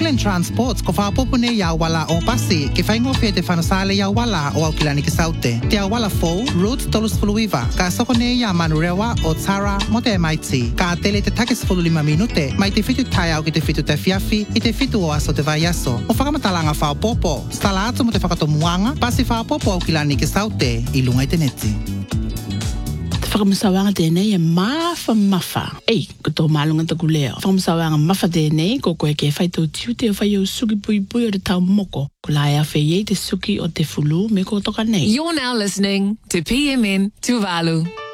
Auckland Transport ko whaapopune ia wala o pasi ke whaingofia te whanasale ia wala o Aukilani ki saute. Te wala fou, Route Tolus Fuluiva, ka sokone ia manurewa o Tara mo te MIT. Ka tele te take 15 minute, mai te fitu tai au ki te fitu te fiafi, i te fitu o aso te vaiaso. O whakamatalanga whaopopo, stala atu mo te whakatomuanga, pasi whaopopo Aukilani ki saute, i lunga i te neti. Whakamasawanga tēnei e mafa. Ei, ko tō mālunga taku leo. Whakamasawanga mafa tēnei, ko koe ke whaitau tiu te whai au suki pui o te tau moko. Ko lai awhi ei te suki o te fulu me ko toka nei. You're now listening to PMN Tuvalu.